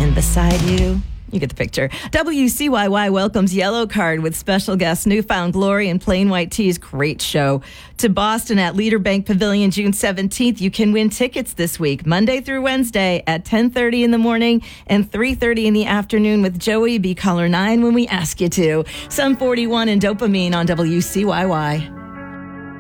And beside you, you get the picture. WCYY welcomes Yellow Card with special guests Newfound Glory and Plain White Tea's great show. To Boston at Leader Bank Pavilion June 17th. You can win tickets this week, Monday through Wednesday at 10:30 in the morning and 3:30 in the afternoon with Joey B. Color 9 when we ask you to. Sum 41 and Dopamine on WCYY.